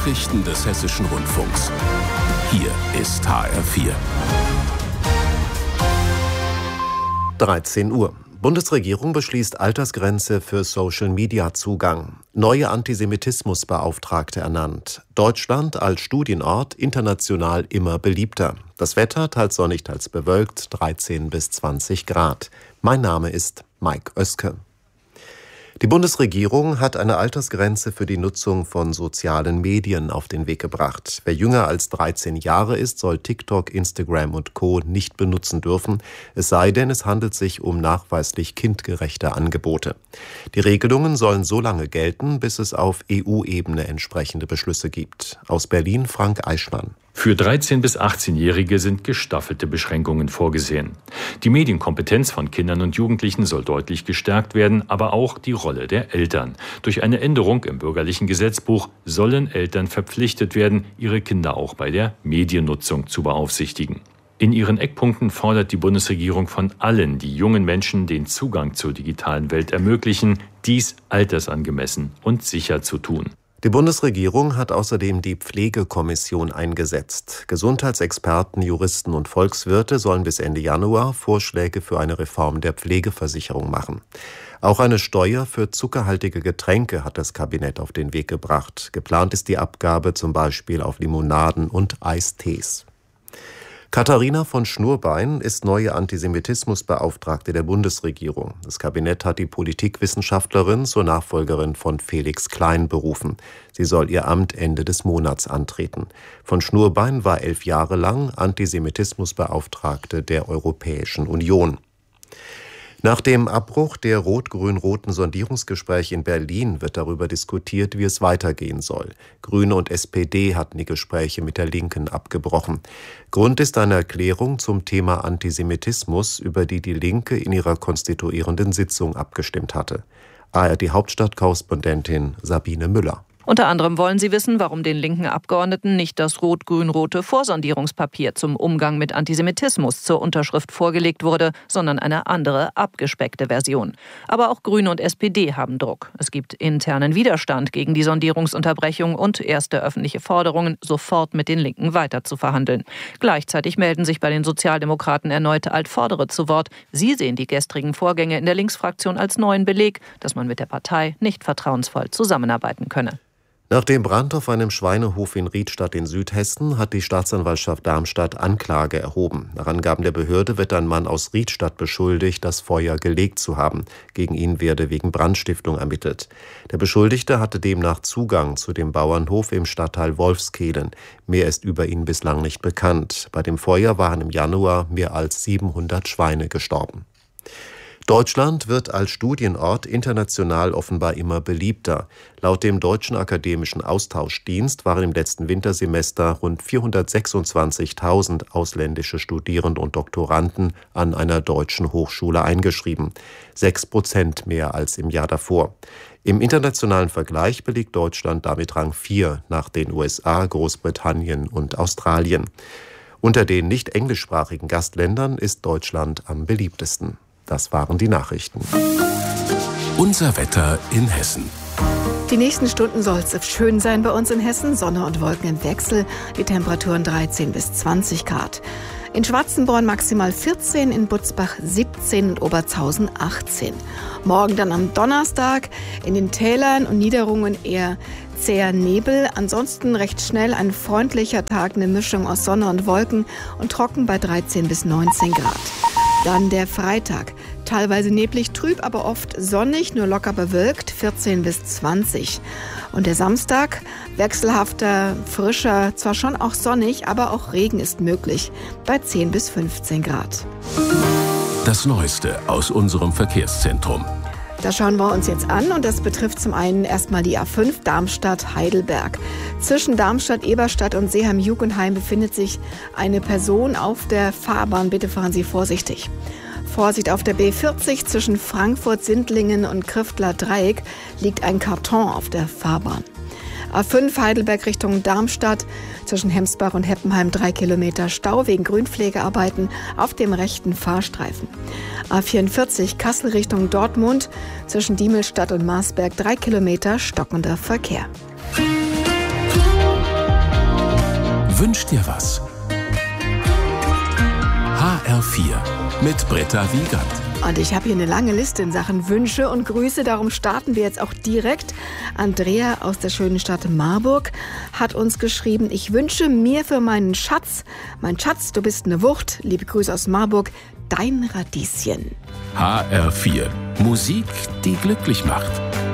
Nachrichten des Hessischen Rundfunks. Hier ist HR4. 13 Uhr. Bundesregierung beschließt Altersgrenze für Social-Media-Zugang. Neue Antisemitismusbeauftragte ernannt. Deutschland als Studienort international immer beliebter. Das Wetter teils sonnig, teils bewölkt, 13 bis 20 Grad. Mein Name ist Mike Oeske. Die Bundesregierung hat eine Altersgrenze für die Nutzung von sozialen Medien auf den Weg gebracht. Wer jünger als 13 Jahre ist, soll TikTok, Instagram und Co. nicht benutzen dürfen, es sei denn, es handelt sich um nachweislich kindgerechte Angebote. Die Regelungen sollen so lange gelten, bis es auf EU-Ebene entsprechende Beschlüsse gibt. Aus Berlin Frank Eichmann. Für 13- bis 18-Jährige sind gestaffelte Beschränkungen vorgesehen. Die Medienkompetenz von Kindern und Jugendlichen soll deutlich gestärkt werden, aber auch die Rolle der Eltern. Durch eine Änderung im bürgerlichen Gesetzbuch sollen Eltern verpflichtet werden, ihre Kinder auch bei der Mediennutzung zu beaufsichtigen. In ihren Eckpunkten fordert die Bundesregierung von allen, die jungen Menschen den Zugang zur digitalen Welt ermöglichen, dies altersangemessen und sicher zu tun. Die Bundesregierung hat außerdem die Pflegekommission eingesetzt. Gesundheitsexperten, Juristen und Volkswirte sollen bis Ende Januar Vorschläge für eine Reform der Pflegeversicherung machen. Auch eine Steuer für zuckerhaltige Getränke hat das Kabinett auf den Weg gebracht. Geplant ist die Abgabe zum Beispiel auf Limonaden und Eistees. Katharina von Schnurbein ist neue Antisemitismusbeauftragte der Bundesregierung. Das Kabinett hat die Politikwissenschaftlerin zur Nachfolgerin von Felix Klein berufen. Sie soll ihr Amt Ende des Monats antreten. Von Schnurbein war 11 Jahre lang Antisemitismusbeauftragte der Europäischen Union. Nach dem Abbruch der rot-grün-roten Sondierungsgespräche in Berlin wird darüber diskutiert, wie es weitergehen soll. Grüne und SPD hatten die Gespräche mit der Linken abgebrochen. Grund ist eine Erklärung zum Thema Antisemitismus, über die die Linke in ihrer konstituierenden Sitzung abgestimmt hatte. ARD-Hauptstadtkorrespondentin Sabine Müller. Unter anderem wollen sie wissen, warum den linken Abgeordneten nicht das rot-grün-rote Vorsondierungspapier zum Umgang mit Antisemitismus zur Unterschrift vorgelegt wurde, sondern eine andere, abgespeckte Version. Aber auch Grüne und SPD haben Druck. Es gibt internen Widerstand gegen die Sondierungsunterbrechung und erste öffentliche Forderungen, sofort mit den Linken weiter zu verhandeln. Gleichzeitig melden sich bei den Sozialdemokraten erneute Altvordere zu Wort. Sie sehen die gestrigen Vorgänge in der Linksfraktion als neuen Beleg, dass man mit der Partei nicht vertrauensvoll zusammenarbeiten könne. Nach dem Brand auf einem Schweinehof in Riedstadt in Südhessen hat die Staatsanwaltschaft Darmstadt Anklage erhoben. Nach Angaben der Behörde wird ein Mann aus Riedstadt beschuldigt, das Feuer gelegt zu haben. Gegen ihn werde wegen Brandstiftung ermittelt. Der Beschuldigte hatte demnach Zugang zu dem Bauernhof im Stadtteil Wolfskehlen. Mehr ist über ihn bislang nicht bekannt. Bei dem Feuer waren im Januar mehr als 700 Schweine gestorben. Deutschland wird als Studienort international offenbar immer beliebter. Laut dem Deutschen Akademischen Austauschdienst waren im letzten Wintersemester rund 426.000 ausländische Studierende und Doktoranden an einer deutschen Hochschule eingeschrieben. 6% mehr als im Jahr davor. Im internationalen Vergleich belegt Deutschland damit Rang 4 nach den USA, Großbritannien und Australien. Unter den nicht englischsprachigen Gastländern ist Deutschland am beliebtesten. Das waren die Nachrichten. Unser Wetter in Hessen. Die nächsten Stunden soll es schön sein bei uns in Hessen. Sonne und Wolken im Wechsel. Die Temperaturen 13 bis 20 Grad. In Schwarzenborn maximal 14, in Butzbach 17 und Obertshausen 18. Morgen dann am Donnerstag in den Tälern und Niederungen eher zäher Nebel. Ansonsten recht schnell ein freundlicher Tag, eine Mischung aus Sonne und Wolken und trocken bei 13 bis 19 Grad. Dann der Freitag. Teilweise neblig, trüb, aber oft sonnig, nur locker bewölkt, 14 bis 20. Und der Samstag, wechselhafter, frischer, zwar schon auch sonnig, aber auch Regen ist möglich, bei 10 bis 15 Grad. Das Neueste aus unserem Verkehrszentrum. Das schauen wir uns jetzt an und das betrifft zum einen erstmal die A5 Darmstadt-Heidelberg. Zwischen Darmstadt, Eberstadt und Seeheim-Jugenheim befindet sich eine Person auf der Fahrbahn. Bitte fahren Sie vorsichtig. Vorsicht auf der B40 zwischen Frankfurt, Sindlingen und Kriftler Dreieck liegt ein Karton auf der Fahrbahn. A5 Heidelberg Richtung Darmstadt, zwischen Hemsbach und Heppenheim 3 Kilometer Stau wegen Grünpflegearbeiten auf dem rechten Fahrstreifen. A44 Kassel Richtung Dortmund, zwischen Diemelstadt und Marsberg 3 Kilometer stockender Verkehr. Wünsch dir was. HR4 mit Britta Wiegand. Und ich habe hier eine lange Liste in Sachen Wünsche und Grüße, darum starten wir jetzt auch direkt. Andrea aus der schönen Stadt Marburg hat uns geschrieben: Ich wünsche mir für meinen Schatz, mein Schatz, du bist eine Wucht, liebe Grüße aus Marburg, dein Radieschen. HR4, Musik, die glücklich macht.